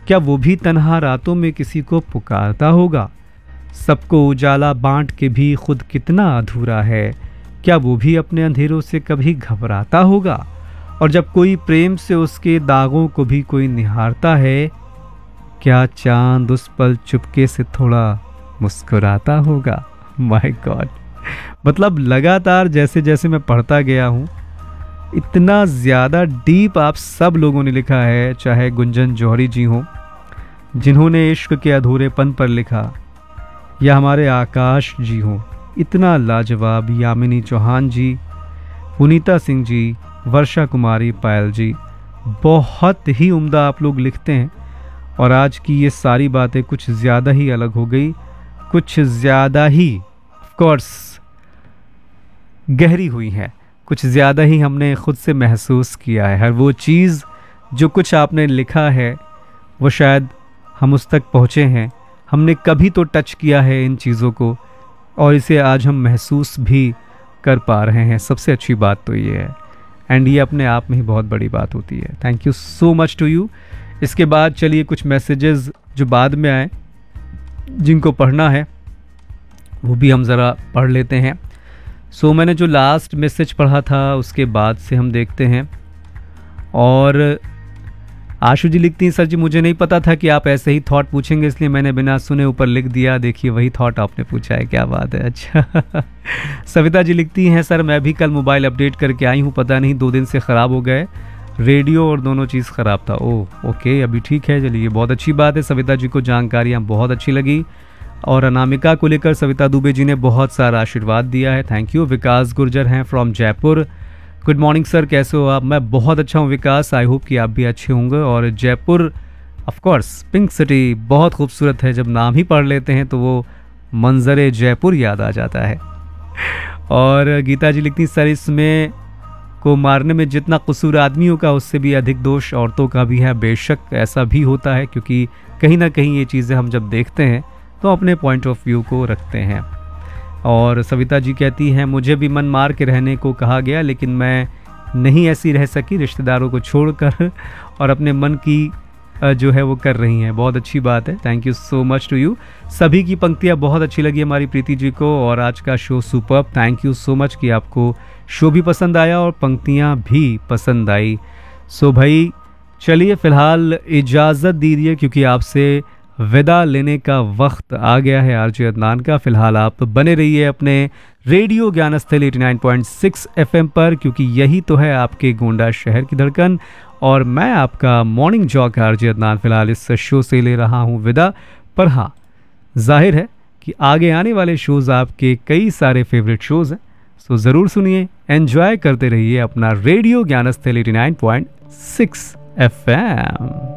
क्या वो भी तन्हा रातों में किसी को पुकारता होगा? सबको उजाला बांट के भी खुद कितना अधूरा है, क्या वो भी अपने अंधेरों से कभी घबराता होगा? और जब कोई प्रेम से उसके दागों को भी कोई निहारता है, क्या चांद उस पल चुपके से थोड़ा मुस्कुराता होगा? माय गॉड, मतलब लगातार जैसे जैसे मैं पढ़ता गया हूँ, इतना ज़्यादा डीप आप सब लोगों ने लिखा है। चाहे गुंजन जौहरी जी हों जिन्होंने इश्क के अधूरेपन पर लिखा, या हमारे आकाश जी हों, इतना लाजवाब, यामिनी चौहान जी, पुनीता सिंह जी, वर्षा कुमारी, पायल जी, बहुत ही उम्दा आप लोग लिखते हैं। और आज की ये सारी बातें कुछ ज़्यादा ही अलग हो गई, कुछ ज़्यादा ही ऑफ कोर्स गहरी हुई हैं, कुछ ज़्यादा ही हमने खुद से महसूस किया है। हर वो चीज़ जो कुछ आपने लिखा है वो शायद हम उस तक पहुँचे हैं, हमने कभी तो टच किया है इन चीज़ों को, और इसे आज हम महसूस भी कर पा रहे हैं। सबसे अच्छी बात तो ये है, एंड ये अपने आप में ही बहुत बड़ी बात होती है। Thank you so much to you. इसके बाद चलिए कुछ मैसेजेस जो बाद में आए जिनको पढ़ना है वो भी हम ज़रा पढ़ लेते हैं। सो मैंने जो लास्ट मैसेज पढ़ा था उसके बाद से हम देखते हैं। और आशु जी लिखती हैं, सर जी मुझे नहीं पता था कि आप ऐसे ही थॉट पूछेंगे, इसलिए मैंने बिना सुने ऊपर लिख दिया। देखिए वही थॉट आपने पूछा है, क्या बात है। अच्छा सविता जी लिखती हैं, सर मैं भी कल मोबाइल अपडेट करके आई हूँ, पता नहीं 2 दिन से ख़राब हो गए, रेडियो और दोनों चीज़ ख़राब था। ओह ओके, अभी ठीक है, चलिए बहुत अच्छी बात है। सविता जी को जानकारियाँ बहुत अच्छी लगी। और अनामिका को लेकर सविता दुबे जी ने बहुत सारा आशीर्वाद दिया है, थैंक यू। विकास गुर्जर हैं from Jaipur, good morning sir, कैसे हो आप? मैं बहुत अच्छा हूँ विकास, आई होप कि आप भी अच्छे होंगे। और Jaipur of course pink city बहुत खूबसूरत है, जब नाम ही पढ़ लेते हैं तो वो मंजरे जयपुर याद आ जाता है। और गीता जी लिखती, सर इसमें को मारने में जितना कसूर आदमियों का उससे भी अधिक दोष औरतों का भी है। बेशक ऐसा भी होता है, क्योंकि कहीं ना कहीं ये चीज़ें हम जब देखते हैं तो अपने पॉइंट ऑफ व्यू को रखते हैं। और सविता जी कहती हैं, मुझे भी मन मार के रहने को कहा गया, लेकिन मैं नहीं ऐसी रह सकी रिश्तेदारों को छोड़कर, और अपने मन की जो है वो कर रही हैं। बहुत अच्छी बात है, thank you so much to you. सभी की पंक्तियाँ बहुत अच्छी लगी हमारी प्रीति जी को, और आज का show superb, thank you so much कि आपको शो भी पसंद आया और पंक्तियाँ भी पसंद आई। सो भाई चलिए फ़िलहाल इजाज़त दीजिए, क्योंकि आपसे विदा लेने का वक्त आ गया है आरजे अदनान का। फ़िलहाल आप बने रहिए अपने रेडियो ज्ञानस्थल 89.6 FM पर, क्योंकि यही तो है आपके गोंडा शहर की धड़कन। और मैं आपका मॉर्निंग जॉक आरजे अदनान फ़िलहाल इस शो से ले रहा हूँ विदा। पर हाँ, जाहिर है कि आगे आने वाले शोज़ आपके कई सारे फेवरेट शोज़ हैं, सो ज़रूर सुनिए, एंजॉय करते रहिए अपना रेडियो ज्ञानस्थल 89.6 FM।